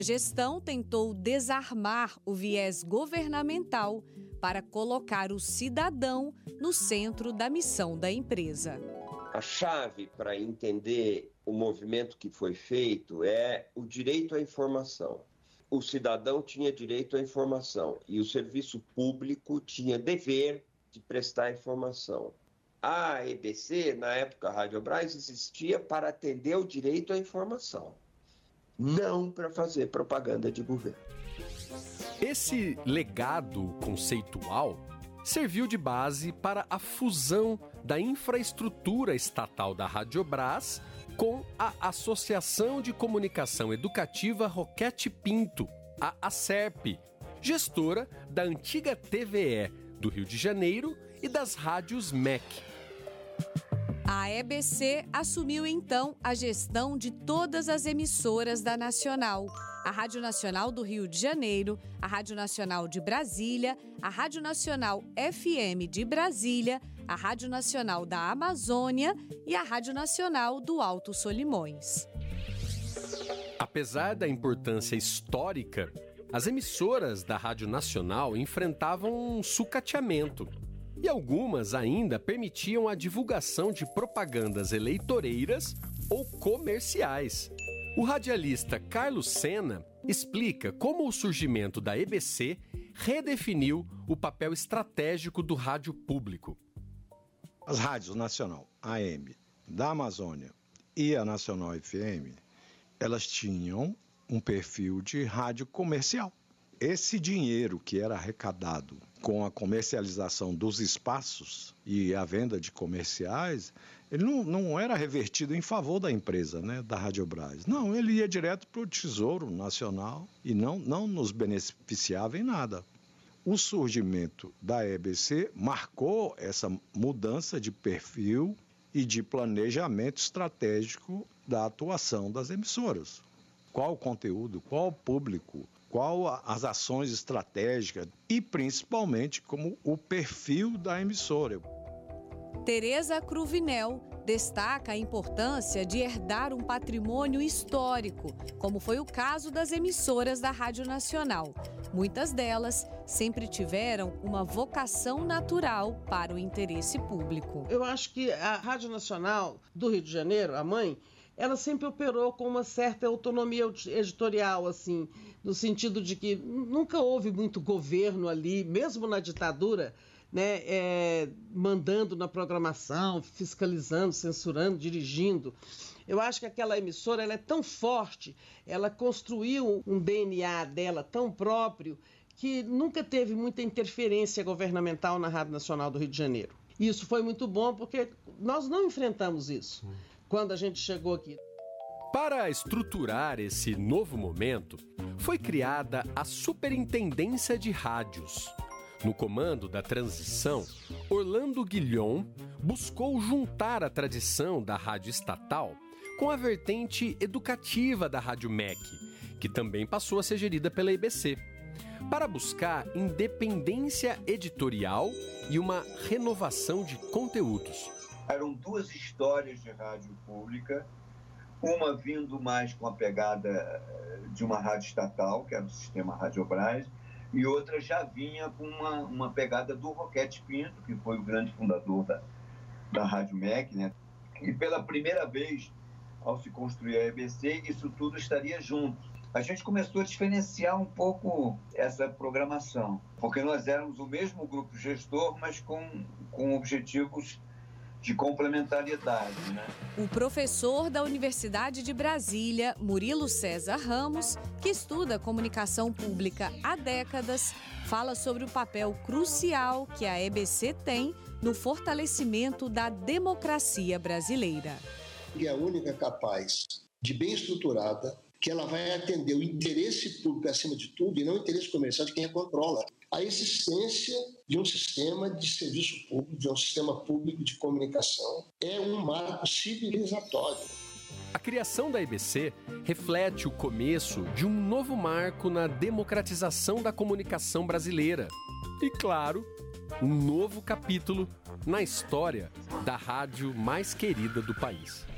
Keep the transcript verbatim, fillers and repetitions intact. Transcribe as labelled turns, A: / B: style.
A: A gestão tentou desarmar o viés governamental para colocar o cidadão no centro da missão da empresa.
B: A chave para entender o movimento que foi feito é o direito à informação. O cidadão tinha direito à informação e o serviço público tinha dever de prestar informação. A E B C, na época a Radiobras, existia para atender o direito à informação, não para fazer propaganda de governo.
C: Esse legado conceitual serviu de base para a fusão da infraestrutura estatal da Radiobras com a Associação de Comunicação Educativa Roquete Pinto, a ACERP, gestora da antiga T V E do Rio de Janeiro e das rádios M E C.
A: A E B C assumiu então a gestão de todas as emissoras da Nacional. A Rádio Nacional do Rio de Janeiro, a Rádio Nacional de Brasília, a Rádio Nacional F M de Brasília, a Rádio Nacional da Amazônia e a Rádio Nacional do Alto Solimões.
C: Apesar da importância histórica, as emissoras da Rádio Nacional enfrentavam um sucateamento. E algumas ainda permitiam a divulgação de propagandas eleitoreiras ou comerciais. O radialista Carlos Sena explica como o surgimento da E B C redefiniu o papel estratégico do rádio público.
D: As rádios Nacional A M da Amazônia e a Nacional F M, elas tinham um perfil de rádio comercial. Esse dinheiro que era arrecadado com a comercialização dos espaços e a venda de comerciais, ele não, não era revertido em favor da empresa, né, da Radiobras. Não, ele ia direto para o Tesouro Nacional e não, não nos beneficiava em nada. O surgimento da E B C marcou essa mudança de perfil e de planejamento estratégico da atuação das emissoras. Qual o conteúdo, qual o público, qual as ações estratégicas e, principalmente, como o perfil da emissora.
A: Tereza Cruvinel destaca a importância de herdar um patrimônio histórico, como foi o caso das emissoras da Rádio Nacional. Muitas delas sempre tiveram uma vocação natural para o interesse público.
E: Eu acho que a Rádio Nacional do Rio de Janeiro, a mãe, ela sempre operou com uma certa autonomia editorial, assim, no sentido de que nunca houve muito governo ali, mesmo na ditadura, né, é, mandando na programação, fiscalizando, censurando, dirigindo. Eu acho que aquela emissora ela é tão forte, ela construiu um D N A dela tão próprio, que nunca teve muita interferência governamental na Rádio Nacional do Rio de Janeiro. Isso foi muito bom, porque nós não enfrentamos isso quando a gente chegou aqui.
C: Para estruturar esse novo momento, foi criada a Superintendência de Rádios. No comando da transição, Orlando Guilhom buscou juntar a tradição da rádio estatal com a vertente educativa da Rádio M E C, que também passou a ser gerida pela E B C, para buscar independência editorial e uma renovação de conteúdos.
F: Eram duas histórias de rádio pública, uma vindo mais com a pegada de uma rádio estatal, que era o sistema Radiobras, e outra já vinha com uma, uma pegada do Roquete Pinto, que foi o grande fundador da, da Rádio M E C, né? E pela primeira vez, ao se construir a E B C, isso tudo estaria junto. A gente começou a diferenciar um pouco essa programação, porque nós éramos o mesmo grupo gestor, mas com, com objetivos de complementariedade, né?
A: O professor da Universidade de Brasília, Murilo César Ramos, que estuda comunicação pública há décadas, fala sobre o papel crucial que a E B C tem no fortalecimento da democracia brasileira.
G: É a única capaz de bem estruturada, que ela vai atender o interesse público acima de tudo e não o interesse comercial de quem a controla. A existência de um sistema de serviço público, de um sistema público de comunicação, é um marco civilizatório.
C: A criação da E B C reflete o começo de um novo marco na democratização da comunicação brasileira. E, claro, um novo capítulo na história da rádio mais querida do país.